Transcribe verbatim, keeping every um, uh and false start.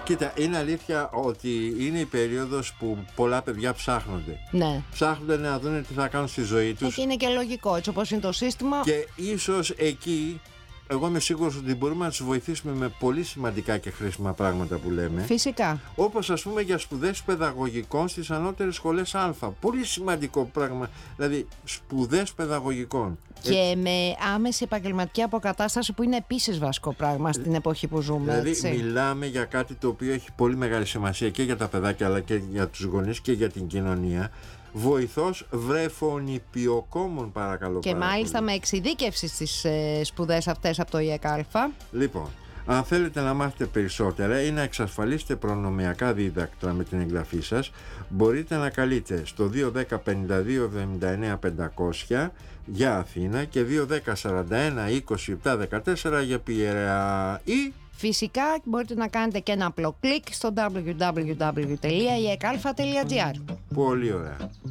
Κοίτα, είναι αλήθεια ότι είναι η περίοδος που πολλά παιδιά ψάχνονται. Ναι. Ψάχνονται να δουν τι θα κάνουν στη ζωή τους. Και είναι και λογικό, έτσι όπως είναι το σύστημα. Και ίσως εκεί, εγώ είμαι σίγουρος ότι μπορούμε να τους βοηθήσουμε με πολύ σημαντικά και χρήσιμα πράγματα που λέμε. Φυσικά. Όπως ας πούμε για σπουδές παιδαγωγικών στις ανώτερες σχολές Α. Πολύ σημαντικό πράγμα. Δηλαδή σπουδές παιδαγωγικών. Και με άμεση επαγγελματική αποκατάσταση που είναι επίσης βασικό πράγμα στην εποχή που ζούμε. Δηλαδή έτσι. μιλάμε για κάτι το οποίο έχει πολύ μεγάλη σημασία και για τα παιδάκια αλλά και για τους γονείς και για την κοινωνία. Βοηθός βρεφονιπιοκόμων, παρακαλώ. Και μάλιστα πολύ. με εξειδίκευση στις ε, σπουδές αυτές από το ΙΕΚΑ. Λοιπόν, αν θέλετε να μάθετε περισσότερα ή να εξασφαλίσετε προνομιακά δίδακτρα με την εγγραφή σας, μπορείτε να καλείτε στο δύο ένα μηδέν πενήντα δύο εβδομήντα εννέα πεντακόσια για Αθήνα και δύο ένα μηδέν σαράντα ένα είκοσι επτά δεκατέσσερα για Πειραιά, ή φυσικά μπορείτε να κάνετε και ένα απλό κλικ στο double-u double-u double-u τελεία i e k a τελεία g r. πολύ ωραία.